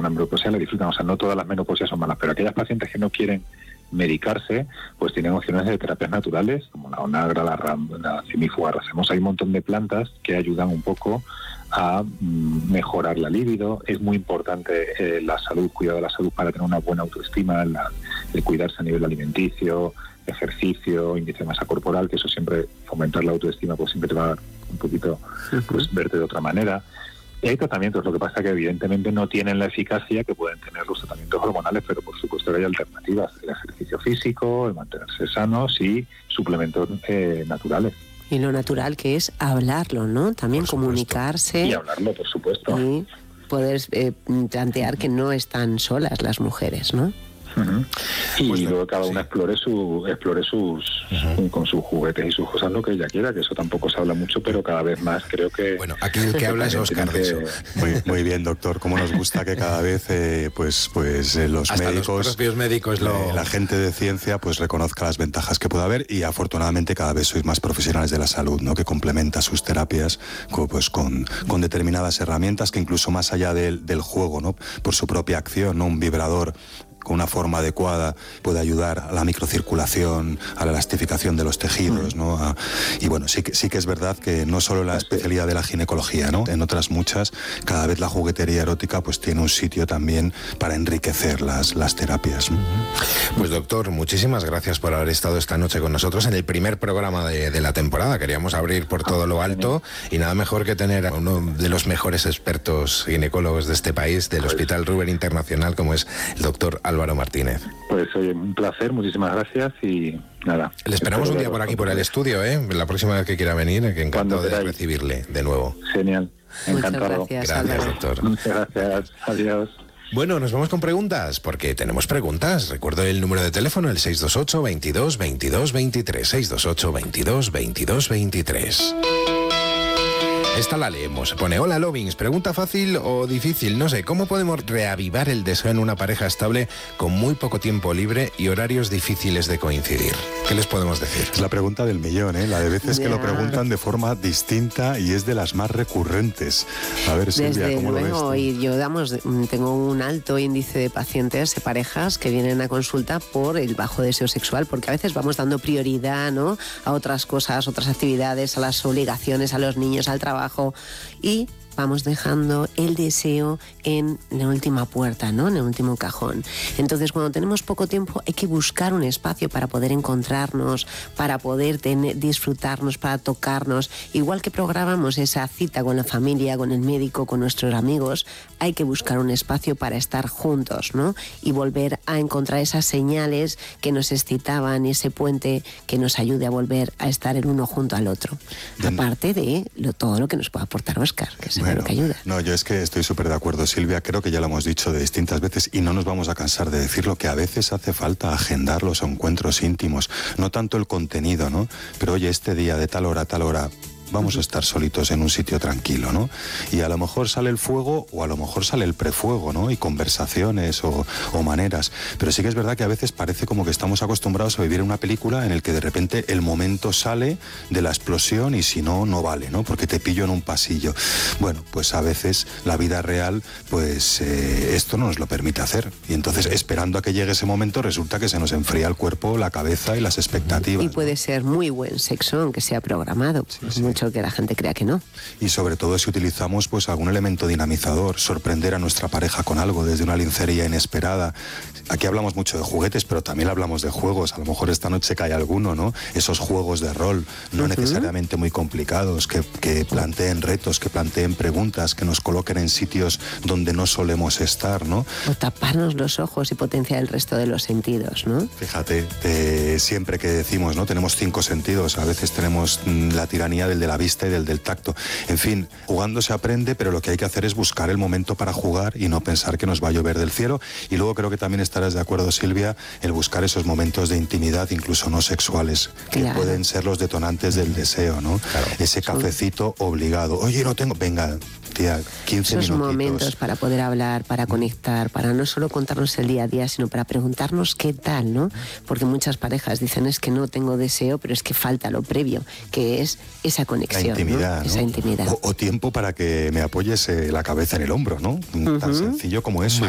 una menopausia la disfrutan. O sea, no todas las menopausias son malas, pero aquellas pacientes que no quieren medicarse, pues tienen opciones de terapias naturales, como la onagra, la cimífuga racemosa. Hay un montón de plantas que ayudan un poco a mejorar la libido. Es muy importante la salud, cuidado de la salud para tener una buena autoestima, el cuidarse a nivel alimenticio, ejercicio, índice de masa corporal, que eso siempre, fomentar la autoestima, pues siempre te va a dar un poquito, pues verte de otra manera. Y hay tratamientos, lo que pasa que evidentemente no tienen la eficacia que pueden tener los tratamientos hormonales, pero por supuesto hay alternativas, el ejercicio físico, el mantenerse sanos y suplementos naturales. Y lo natural que es hablarlo, ¿no? También comunicarse. Y hablarlo, por supuesto. Y poder plantear que no están solas las mujeres, ¿no? Y pues luego cada una explore sus con sus juguetes y sus cosas, lo que ella quiera, que eso tampoco se habla mucho, pero cada vez más creo que... Bueno, aquí el que habla es Óscar de eso. Muy bien, doctor. Cómo nos gusta que cada vez pues los hasta médicos, los propios médicos, la gente de ciencia, pues reconozca las ventajas que puede haber, y afortunadamente cada vez sois más profesionales de la salud, ¿no? Que complementa sus terapias con determinadas herramientas que incluso más allá del juego, ¿no? Por su propia acción, ¿no? Un vibrador con una forma adecuada puede ayudar a la microcirculación, a la elastificación de los tejidos, ¿no? Y bueno, sí que es verdad que no solo la especialidad de la ginecología, ¿no? En otras muchas, cada vez la juguetería erótica pues tiene un sitio también para enriquecer las terapias, ¿no? Pues doctor, muchísimas gracias por haber estado esta noche con nosotros en el primer programa de la temporada. Queríamos abrir por todo lo alto y nada mejor que tener a uno de los mejores expertos ginecólogos de este país, del Hospital Ruber Internacional, como es el doctor Álvaro Martínez. Pues oye, un placer, muchísimas gracias y nada. Le esperamos un día por aquí, por el estudio, ¿eh? La próxima vez que quiera venir, que encantado de recibirle de nuevo. Genial, encantado. Gracias, doctor. Muchas gracias, adiós. Bueno, nos vamos con preguntas, porque tenemos preguntas. Recuerdo el número de teléfono, el 628 22 22 23, 628 22 22 23. Esta la leemos. Pone: hola Lovings, pregunta fácil o difícil, no sé, ¿cómo podemos reavivar el deseo en una pareja estable con muy poco tiempo libre y horarios difíciles de coincidir? ¿Qué les podemos decir? Es la pregunta del millón, ¿eh? La de veces que lo preguntan de forma distinta y es de las más recurrentes. A ver, Silvia, desde ¿cómo luego, lo ves tú? Y yo tengo un alto índice de pacientes, de parejas que vienen a consulta por el bajo deseo sexual, porque a veces vamos dando prioridad, ¿no?, a otras cosas, otras actividades, a las obligaciones, a los niños, al trabajo, y vamos dejando el deseo en la última puerta, ¿no?, en el último cajón. Entonces, cuando tenemos poco tiempo, hay que buscar un espacio para poder encontrarnos, para poder disfrutarnos, para tocarnos. Igual que programamos esa cita con la familia, con el médico, con nuestros amigos, hay que buscar un espacio para estar juntos, ¿no?, y volver a encontrar esas señales que nos excitaban, ese puente que nos ayude a volver a estar el uno junto al otro. Aparte de todo lo que nos puede aportar Óscar, que es lo que ayuda. No, yo es que estoy súper de acuerdo, Silvia. Creo que ya lo hemos dicho de distintas veces y no nos vamos a cansar de decirlo, que a veces hace falta agendar los encuentros íntimos. No tanto el contenido, ¿no? Pero oye, este día de tal hora a tal hora vamos a estar solitos en un sitio tranquilo, ¿no? Y a lo mejor sale el fuego o a lo mejor sale el prefuego, ¿no? Y conversaciones o maneras. Pero sí que es verdad que a veces parece como que estamos acostumbrados a vivir una película en el que de repente el momento sale de la explosión y si no, no vale, ¿no? Porque te pillo en un pasillo. Bueno, pues a veces la vida real, pues esto no nos lo permite hacer. Y entonces, esperando a que llegue ese momento, resulta que se nos enfría el cuerpo, la cabeza y las expectativas. Y puede ser muy buen sexo, aunque sea programado. Mucho que la gente crea que no. Y sobre todo si utilizamos pues algún elemento dinamizador, sorprender a nuestra pareja con algo, desde una lencería inesperada. Aquí hablamos mucho de juguetes, pero también hablamos de juegos. A lo mejor esta noche cae alguno, ¿no? Esos juegos de rol, no necesariamente muy complicados, que planteen retos, que planteen preguntas, que nos coloquen en sitios donde no solemos estar, ¿no? O taparnos los ojos y potenciar el resto de los sentidos, ¿no? Fíjate, siempre que decimos, ¿no? Tenemos 5 sentidos, a veces tenemos la tiranía del de la vista y del tacto. En fin, jugando se aprende, pero lo que hay que hacer es buscar el momento para jugar y no pensar que nos va a llover del cielo. Y luego creo que también estarás de acuerdo, Silvia, el buscar esos momentos de intimidad, incluso no sexuales, que pueden ser los detonantes del deseo, ¿no? Claro. Ese cafecito obligado. Oye, no tengo... Venga, tía, 15 esos minutitos. momentos para poder hablar, para conectar, para no solo contarnos el día a día, sino para preguntarnos qué tal, ¿no? Porque muchas parejas dicen, es que no tengo deseo, pero es que falta lo previo, que es esa conexión, la intimidad, ¿no? ¿no? Esa intimidad. O tiempo para que me apoyes la cabeza en el hombro, ¿no? Tan sencillo como eso.